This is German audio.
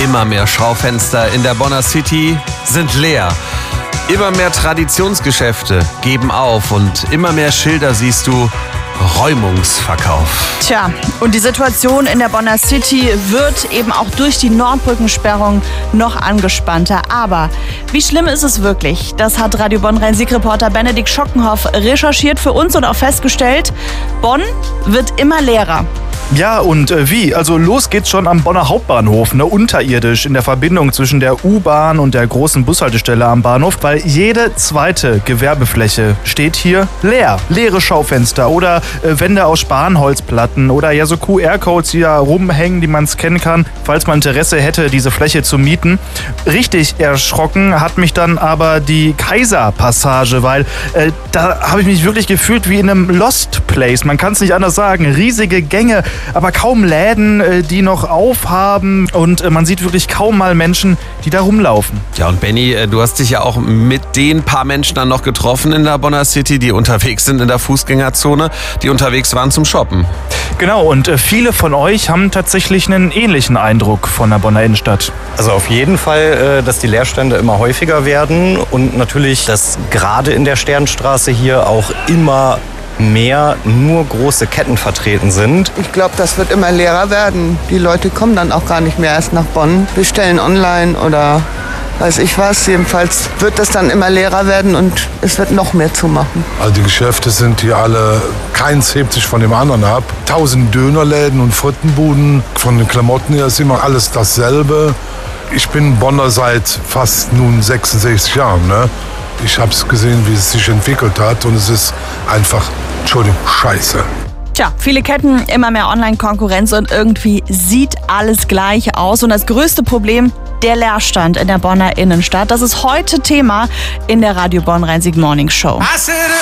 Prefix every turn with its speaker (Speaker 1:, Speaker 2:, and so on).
Speaker 1: Immer mehr Schaufenster in der Bonner City sind leer. Immer mehr Traditionsgeschäfte geben auf und immer mehr Schilder siehst du: Räumungsverkauf.
Speaker 2: Tja, und die Situation in der Bonner City wird eben auch durch die Nordbrückensperrung noch angespannter. Aber wie schlimm ist es wirklich? Das hat Radio Bonn Rhein-Sieg-Reporter Benedikt Schockenhoff recherchiert für uns und auch festgestellt: Bonn wird immer leerer.
Speaker 3: Ja, und wie? Also los geht's schon am Bonner Hauptbahnhof, unterirdisch in der Verbindung zwischen der U-Bahn und der großen Bushaltestelle am Bahnhof, weil jede zweite Gewerbefläche steht hier leer. Leere Schaufenster oder Wände aus Spanholzplatten oder ja so QR-Codes, die da rumhängen, die man scannen kann, falls man Interesse hätte, diese Fläche zu mieten. Richtig erschrocken hat mich dann aber die Kaiserpassage, weil da habe ich mich wirklich gefühlt wie in einem Lost Place. Man kann es nicht anders sagen. Riesige Gänge, aber kaum Läden, die noch aufhaben, und man sieht wirklich kaum mal Menschen, die da rumlaufen.
Speaker 1: Ja, und Benni, du hast dich ja auch mit den paar Menschen dann noch getroffen in der Bonner City, die unterwegs sind in der Fußgängerzone, die unterwegs waren zum Shoppen.
Speaker 3: Genau, und viele von euch haben tatsächlich einen ähnlichen Eindruck von der Bonner Innenstadt.
Speaker 4: Also auf jeden Fall, dass die Leerstände immer häufiger werden und natürlich, dass gerade in der Sternstraße hier auch immer mehr nur große Ketten vertreten sind.
Speaker 5: Ich glaube, das wird immer leerer werden. Die Leute kommen dann auch gar nicht mehr erst nach Bonn, bestellen online oder weiß ich was. Jedenfalls wird das dann immer leerer werden und es wird noch mehr zumachen.
Speaker 6: Also die Geschäfte sind hier alle, keins hebt sich von dem anderen ab. 1000 Dönerläden und Frittenbuden. Von den Klamotten her ist immer alles dasselbe. Ich bin Bonner seit fast nun 66 Jahren. Ne? Ich habe es gesehen, wie es sich entwickelt hat, und es ist einfach, Entschuldigung, scheiße.
Speaker 2: Tja, viele Ketten, immer mehr Online-Konkurrenz und irgendwie sieht alles gleich aus. Und das größte Problem: der Leerstand in der Bonner Innenstadt. Das ist heute Thema in der Radio Bonn Rhein-Sieg Morning Show.